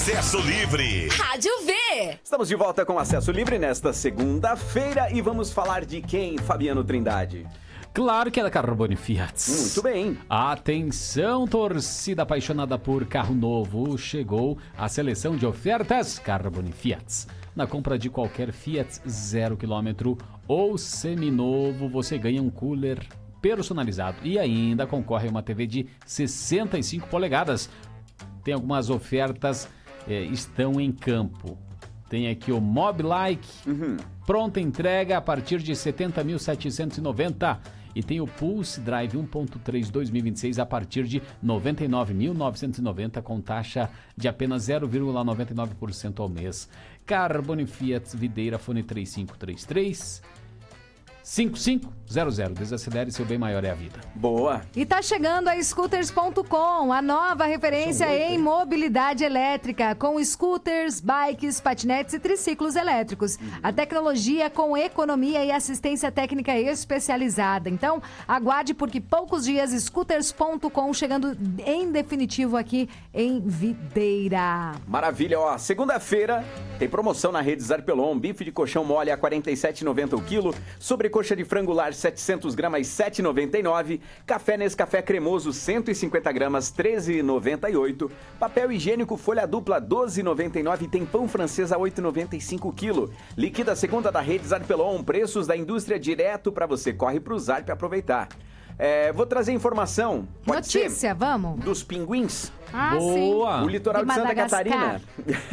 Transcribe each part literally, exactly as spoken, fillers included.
Acesso Livre. Rádio V. Estamos de volta com Acesso Livre nesta segunda-feira e vamos falar de quem, Fabiano Trindade? Claro que é da Carbone Fiat. Muito bem. Atenção, torcida apaixonada por carro novo. Chegou a seleção de ofertas Carbone Fiat. Na compra de qualquer Fiat zero quilômetro ou seminovo, você ganha um cooler personalizado e ainda concorre a uma T V de sessenta e cinco polegadas. Tem algumas ofertas, é, estão em campo. Tem aqui o Mobilike, uhum. pronta entrega a partir de setenta mil setecentos e noventa. E tem o Pulse Drive um ponto três dois mil e vinte e seis a partir de noventa e nove mil novecentos e noventa com taxa de apenas zero vírgula noventa e nove por cento ao mês. Carbone Fiat Videira Fone três cinco três três cinco cinco zero zero. Desacelere, seu bem maior é a vida. Boa. E tá chegando a scooters ponto com, a nova referência em mobilidade elétrica, com scooters, bikes, patinetes e triciclos elétricos. Uhum. A tecnologia com economia e assistência técnica especializada. Então, aguarde porque poucos dias scooters ponto com chegando em definitivo aqui em Videira. Maravilha, ó. Segunda-feira tem promoção na Rede Zarpelon. Bife de colchão mole a quarenta e sete reais e noventa centavos o quilo. Sobrecoxa de frango lar setecentos gramas, sete reais e noventa e nove centavos. Café Nescafé cremoso cento e cinquenta gramas, treze reais e noventa e oito centavos. Papel higiênico folha dupla, doze reais e noventa e nove centavos. Tem pão francês a oito reais e noventa e cinco centavos o quilo. Liquida segunda da Rede Zarpelon. Preços da indústria direto para você. Corre pro Zarp aproveitar. É, vou trazer informação. Pode Notícia, ser, vamos. Dos pinguins. Ah, Boa. sim. O litoral de, de Santa Catarina.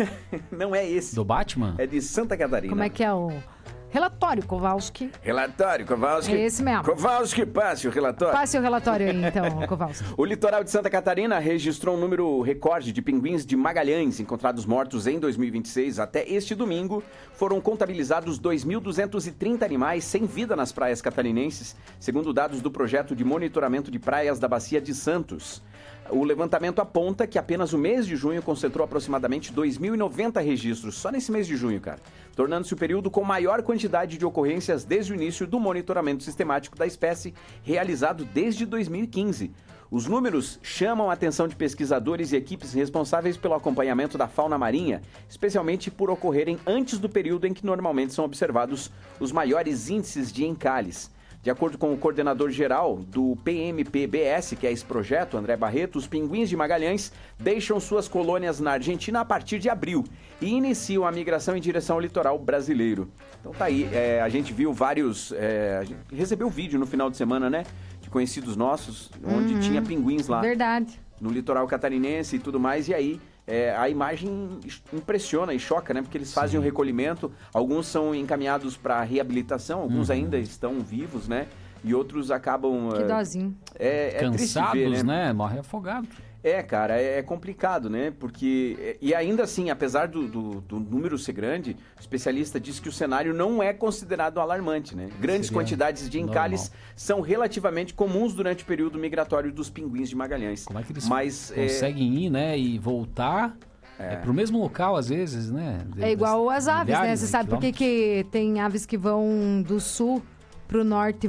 Não é esse. Do Batman? É de Santa Catarina. Como é que é o... Relatório, Kowalski. Relatório, Kowalski. É esse mesmo. Kowalski, passe o relatório. Passe o relatório aí, então, Kowalski. O litoral de Santa Catarina registrou um número recorde de pinguins de Magalhães encontrados mortos em dois mil e vinte e seis. Até este domingo, foram contabilizados dois mil duzentos e trinta animais sem vida nas praias catarinenses, segundo dados do projeto de monitoramento de praias da Bacia de Santos. O levantamento aponta que apenas o mês de junho concentrou aproximadamente dois mil e noventa registros, só nesse mês de junho, cara, tornando-se o período com maior quantidade de ocorrências desde o início do monitoramento sistemático da espécie, realizado desde dois mil e quinze. Os números chamam a atenção de pesquisadores e equipes responsáveis pelo acompanhamento da fauna marinha, especialmente por ocorrerem antes do período em que normalmente são observados os maiores índices de encalhes. De acordo com o coordenador geral do P M P B S, que é esse projeto, André Barreto, os pinguins de Magalhães deixam suas colônias na Argentina a partir de abril e iniciam a migração em direção ao litoral brasileiro. Então tá aí, é, a gente viu vários... É, a gente recebeu vídeo no final de semana, né? De conhecidos nossos, onde uhum. tinha pinguins lá. Verdade. No litoral catarinense e tudo mais, e aí... É, a imagem impressiona e choca, né? Porque eles fazem o recolhimento, alguns são encaminhados para reabilitação, alguns uhum. ainda estão vivos, né? E outros acabam... Que dozinho. É, é Cansados, ver, né? né? Morre afogado. É, cara, é, é complicado, né? Porque... E ainda assim, apesar do, do, do número ser grande, o especialista diz que o cenário não é considerado alarmante, né? Grandes Seria quantidades de encalhes normal. São relativamente comuns durante o período migratório dos pinguins de Magalhães. Como é que eles Mas, conseguem é... ir, né? E voltar... É. É pro mesmo local, às vezes, né? De, é igual as aves, né? Você sabe por que que tem aves que vão do sul pro norte